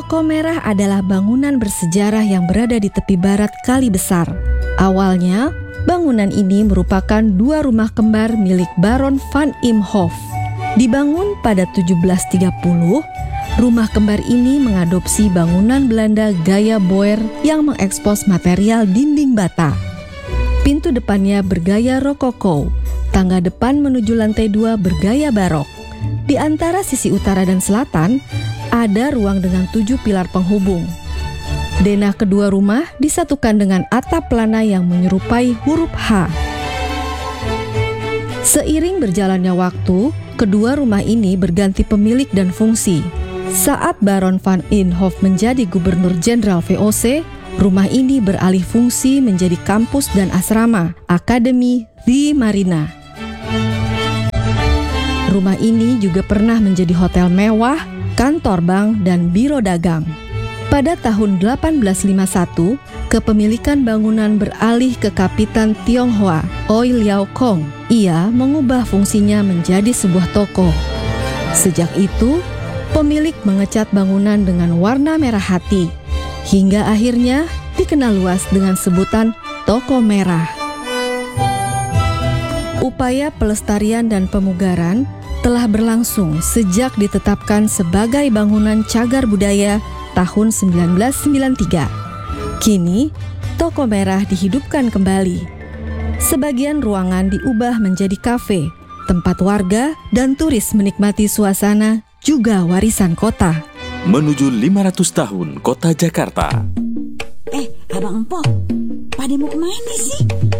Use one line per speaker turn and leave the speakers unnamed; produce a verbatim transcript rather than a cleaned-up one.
Toko Merah adalah bangunan bersejarah yang berada di tepi barat Kali Besar. Awalnya, bangunan ini merupakan dua rumah kembar milik Baron van Imhoff. Dibangun pada tujuh belas tiga puluh, rumah kembar ini mengadopsi bangunan Belanda gaya Boer yang mengekspos material dinding bata. Pintu depannya bergaya rokoko, tangga depan menuju lantai dua bergaya barok. Di antara sisi utara dan selatan, ada ruang dengan tujuh pilar penghubung. Denah kedua rumah disatukan dengan atap pelana yang menyerupai huruf H. Seiring berjalannya waktu, kedua rumah ini berganti pemilik dan fungsi. Saat Baron van Imhoff menjadi Gubernur Jenderal V O C, rumah ini beralih fungsi menjadi kampus dan asrama, Akademi di Marina. Rumah ini juga pernah menjadi hotel mewah, kantor bank, dan biro dagang. Pada tahun delapan belas lima puluh satu, kepemilikan bangunan beralih ke Kapitan Tionghoa, Oi Liao Kong. Ia mengubah fungsinya menjadi sebuah toko. Sejak itu, pemilik mengecat bangunan dengan warna merah hati, hingga akhirnya dikenal luas dengan sebutan Toko Merah. Upaya pelestarian dan pemugaran telah berlangsung sejak ditetapkan sebagai bangunan cagar budaya tahun seribu sembilan ratus sembilan puluh tiga. Kini, Toko Merah dihidupkan kembali. Sebagian ruangan diubah menjadi kafe, tempat warga dan turis menikmati suasana juga warisan kota.
Menuju lima ratus tahun Kota Jakarta.
Eh, Abang Empok, pada mau kemana sih?